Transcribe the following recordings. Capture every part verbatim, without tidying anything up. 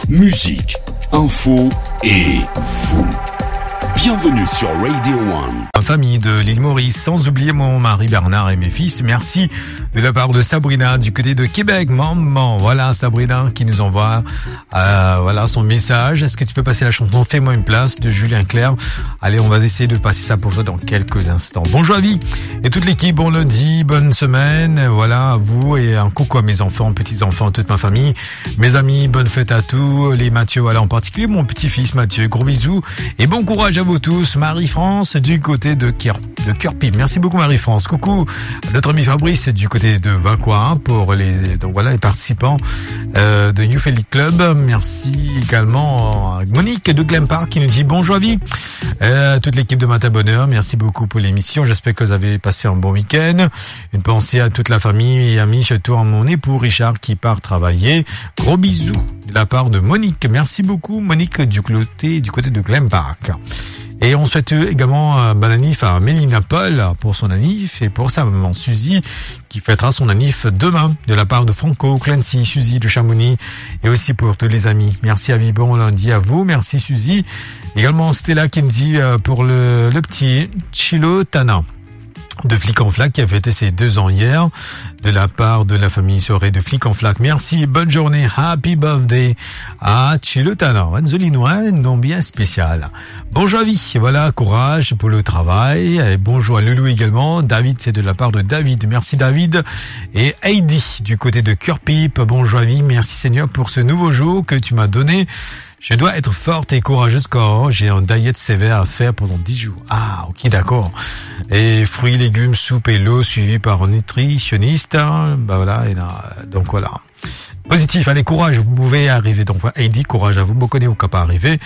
musique, info et vous. Bienvenue sur Radio One. Ma famille de l'île Maurice, sans oublier mon mari Bernard et mes fils. Merci de la part de Sabrina du côté de Québec. Maman, voilà Sabrina qui nous envoie euh, voilà son message. Est-ce que tu peux passer la chanson Fais-moi une place de Julien Clerc? Allez, on va essayer de passer ça pour toi dans quelques instants. Bonjour à vie et toute l'équipe, bon lundi, bonne semaine. Voilà, à vous et un coucou à mes enfants, petits-enfants, toute ma famille, mes amis, bonne fête à tous. Les Mathieu, voilà, en particulier mon petit-fils Mathieu, gros bisous et bon courage à vous tous. Marie-France du côté de Kier, de Curpim. Merci beaucoup Marie-France. Coucou à notre ami Fabrice du côté de Vacois pour les donc voilà les participants euh, de Youth Elite Club. Merci également à Monique de Glen Park qui nous dit bonjour à vie. Euh, toute l'équipe de Matin Bonheur, merci beaucoup pour l'émission. J'espère que vous avez passé un bon week-end. Une pensée à toute la famille et amis, surtout à mon époux Richard qui part travailler. Gros bisous de la part de Monique. Merci beaucoup Monique du côté du côté de Glen Park. Et on souhaite également un bon anniv à Mélina Paul pour son anniv et pour sa maman Suzy qui fêtera son anniv demain de la part de Franco, Clancy, Suzy de Chamonix et aussi pour tous les amis. Merci à vie, bon lundi à vous. Merci Suzy. Également Stella qui me dit pour le, le petit Chilo Tana de Flic en Flac qui a fêté ses deux ans hier de la part de la famille Soré de Flic en Flac. Merci, bonne journée, happy birthday à Chilotana, un Zolinois, un nom bien spécial. Bonjour à vie, voilà, courage pour le travail et bonjour à Loulou également. David, c'est de la part de David, merci David. Et Heidi du côté de Curpip, bonjour à vie, merci Seigneur pour ce nouveau jour que tu m'as donné. Je dois être forte et courageuse car j'ai un diet sévère à faire pendant dix jours. Ah, ok, d'accord. Et fruits, légumes, soupe et l'eau suivi par un nutritionniste. Bah voilà, et là, donc voilà. Positif, allez, courage, vous pouvez arriver. Donc, Heidi, courage à vous, vous connaissez au cas pas arriver.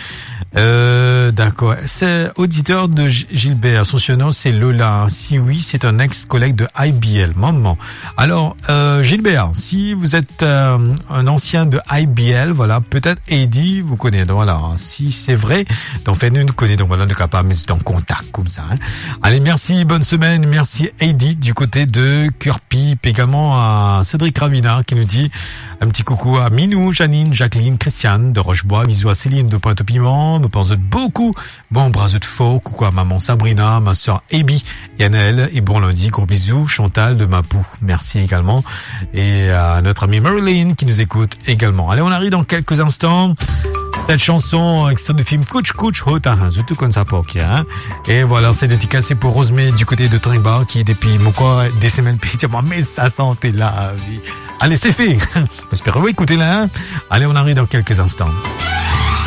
Euh, d'accord. C'est auditeur de Gilbert. Son surnom, c'est Lola. Si oui, c'est un ex-collègue de I B L. Maman. Alors, euh, Gilbert, si vous êtes euh, un ancien de I B L, voilà, peut-être Heidi, vous connaissez. Donc, voilà. Si c'est vrai, donc, faites-nous connaître. Donc, voilà, ne cas pas, mais c'est en contact, comme ça, hein. Allez, merci, bonne semaine. Merci, Heidi, du côté de Curpip. Également à Cédric Ravina, qui nous dit, un petit coucou à Minou, Janine, Jacqueline, Christiane de Rochebois, bisous à Céline de Pointe-au-Piment, me pense beaucoup, bon bras de faux, coucou à maman Sabrina, ma soeur Ebi, Yannel, et bon lundi, gros bisous, Chantal de Mapou, merci également, et à notre amie Marilyn qui nous écoute également. Allez, on arrive dans quelques instants, cette chanson, extrait du film Couch Couch Hota, surtout comme ça, ok, hein, et voilà, c'est dédicacé pour Rosemée du côté de Tringbar, qui depuis mon corps, des semaines, puis moi, mais ça sentait la vie. Allez, c'est fait. J'espère que vous écoutez là. Allez, on arrive dans quelques instants.